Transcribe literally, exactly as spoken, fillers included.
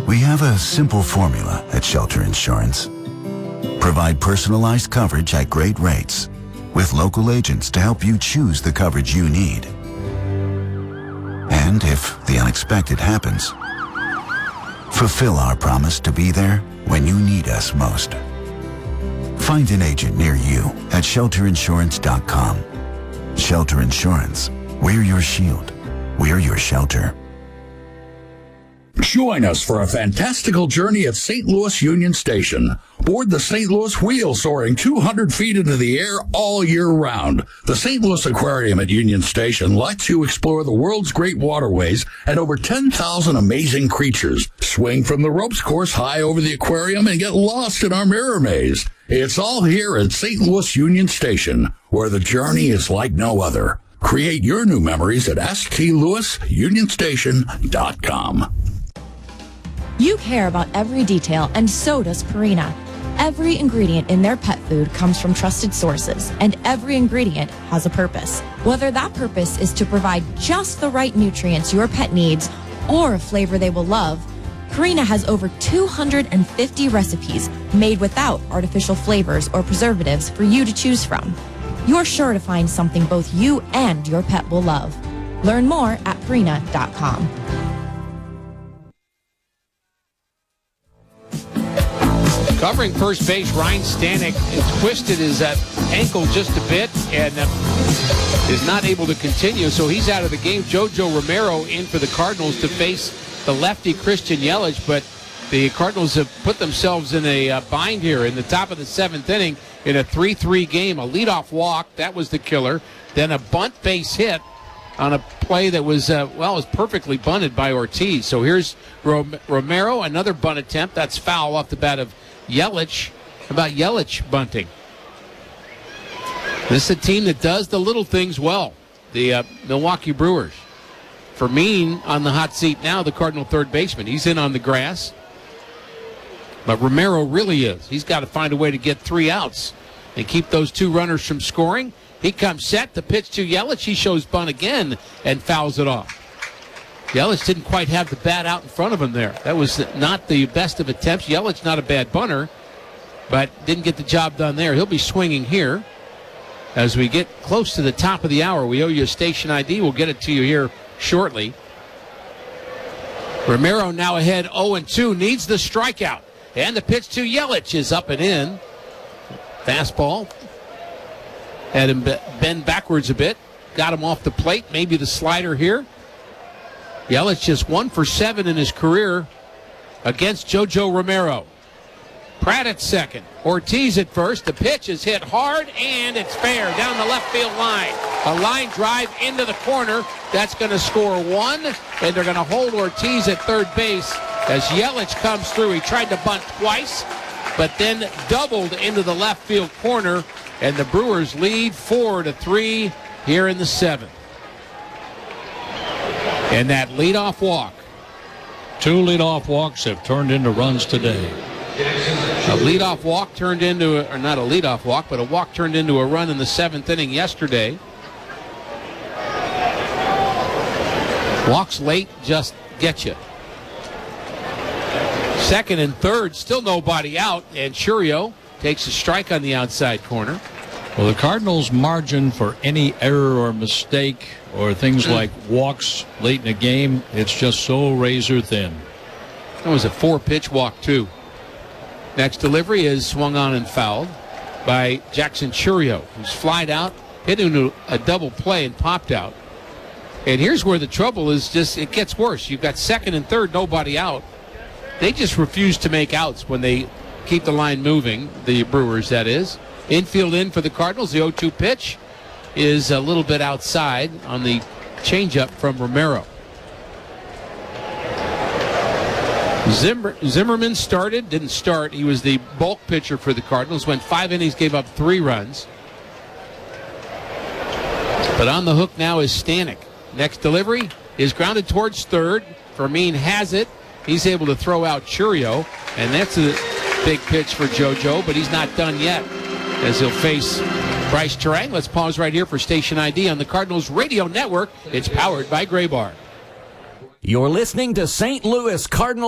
We have a simple formula at Shelter Insurance. Provide personalized coverage at great rates with local agents to help you choose the coverage you need. And if the unexpected happens, fulfill our promise to be there when you need us most. Find an agent near you at shelter insurance dot com. Shelter Insurance. We're your shield. We're your shelter. Join us for a fantastical journey at Saint Louis Union Station. Board the Saint Louis Wheel soaring two hundred feet into the air all year round. The Saint Louis Aquarium at Union Station lets you explore the world's great waterways and over ten thousand amazing creatures. Swing from the ropes course high over the aquarium and get lost in our mirror maze. It's all here at Saint Louis Union Station, where the journey is like no other. Create your new memories at s t louis union station dot com. You care about every detail, and so does Purina. Every ingredient in their pet food comes from trusted sources, and every ingredient has a purpose. Whether that purpose is to provide just the right nutrients your pet needs or a flavor they will love, Purina has over two hundred fifty recipes made without artificial flavors or preservatives for you to choose from. You're sure to find something both you and your pet will love. Learn more at purina dot com. Covering first base, Ryan Stanek twisted his uh, ankle just a bit and uh, is not able to continue, so he's out of the game. Jojo Romero in for the Cardinals to face the lefty Christian Yelich, but the Cardinals have put themselves in a uh, bind here in the top of the seventh inning in a three three game. A leadoff walk, that was the killer. Then a bunt base hit on a play that was, uh, well, was perfectly bunted by Ortiz. So here's Rom- Romero, another bunt attempt. That's foul off the bat of Yelich. How about Yelich bunting? This is a team that does the little things well, the uh, Milwaukee Brewers. Fermin on the hot seat now, the Cardinal third baseman. He's in on the grass. But Romero really is. He's got to find a way to get three outs and keep those two runners from scoring. He comes set, the pitch to Yelich. He shows bunt again and fouls it off. Yelich didn't quite have the bat out in front of him there. That was not the best of attempts. Yelich not a bad bunter, but didn't get the job done there. He'll be swinging here as we get close to the top of the hour. We owe you a station I D. We'll get it to you here shortly. Romero now ahead oh and two, needs the strikeout. And the pitch to Yelich is up and in. Fastball. Had him bend backwards a bit. Got him off the plate. Maybe the slider here. Yelich just one for seven in his career against Jojo Romero. Pratt at second. Ortiz at first. The pitch is hit hard, and it's fair down the left field line. A line drive into the corner. That's going to score one, and they're going to hold Ortiz at third base as Yelich comes through. He tried to bunt twice, but then doubled into the left field corner, and the Brewers lead four to three here in the seventh. And that leadoff walk. Two leadoff walks have turned into runs today. A leadoff walk turned into, a, or not a leadoff walk, but a walk turned into a run in the seventh inning yesterday. Walks late just get you. Second and third, still nobody out, and Churio takes a strike on the outside corner. Well, the Cardinals' margin for any error or mistake or things like walks late in a game, it's just so razor thin. That was a four-pitch walk, too. Next delivery is swung on and fouled by Jackson Churio, who's flied out, hit into a double play and popped out. And here's where the trouble is, just it gets worse. You've got second and third, nobody out. They just refuse to make outs when they keep the line moving, the Brewers, that is. Infield in for the Cardinals. The oh two pitch is a little bit outside on the changeup from Romero. Zimmer, Zimmerman started, didn't start. He was the bulk pitcher for the Cardinals. Went five innings, gave up three runs. But on the hook now is Stanek. Next delivery is grounded towards third. Fermin has it. He's able to throw out Churio, and that's a big pitch for JoJo, but he's not done yet as he'll face Bryce Terang. Let's pause right here for Station I D on the Cardinals Radio Network. It's powered by Graybar. You're listening to Saint Louis Cardinals